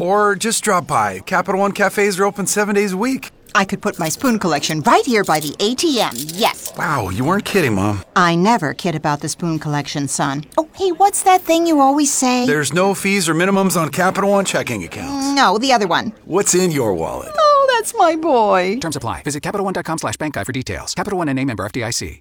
Or just drop by. Capital One cafes are open 7 days a week. I could put my spoon collection right here by the ATM, yes. Wow, you weren't kidding, Mom. I never kid about the spoon collection, son. Oh, hey, what's that thing you always say? There's no fees or minimums on Capital One checking accounts. No, the other one. What's in your wallet? Oh, that's my boy. Terms apply. Visit CapitalOne.com/bankguide for details. Capital One and a member FDIC.